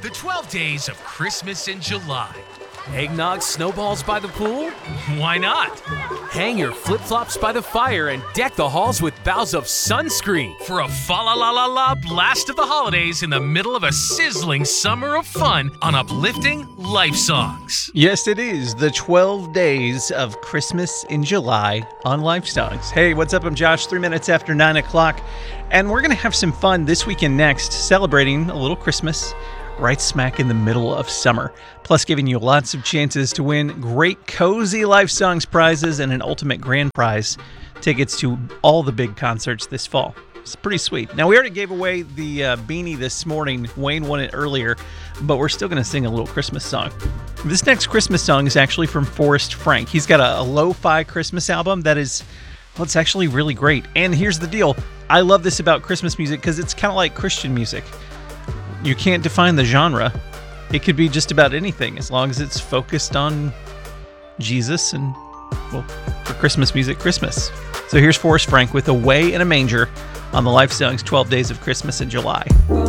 The 12 Days of Christmas in July. Eggnog snowballs by the pool? Why not? Hang your flip-flops by the fire and deck the halls with boughs of sunscreen. For a fa-la-la-la-la blast of the holidays in the middle of a sizzling summer of fun on uplifting life songs. Yes, it is the 12 Days of Christmas in July on Life Songs. Hey, what's up? I'm Josh, 3 minutes after 9 o'clock, and we're going to have some fun this weekend next, celebrating a little Christmas right smack in the middle of summer, plus giving you lots of chances to win great cozy Life Songs prizes and an ultimate grand prize, tickets to all the big concerts this fall. It's pretty sweet. Now, we already gave away the beanie this morning. Wayne won it earlier, but we're still going to sing a little Christmas song. This next Christmas song is actually from Forrest Frank. He's got a lo-fi Christmas album that is, well, it's actually really great. And here's the deal. I love this about Christmas music because it's kind of like Christian music. You can't define the genre. It could be just about anything as long as it's focused on Jesus and, well, for Christmas music, Christmas. So here's Forrest Frank with Away in a Manger on the Life Songs 12 Days of Christmas in July.